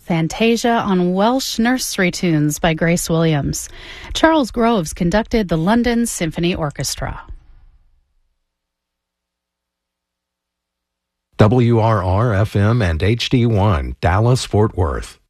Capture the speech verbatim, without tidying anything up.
Fantasia on Welsh Nursery Tunes by Grace Williams. Charles Groves conducted the London Symphony Orchestra. W R R F M and H D one, Dallas, Fort Worth.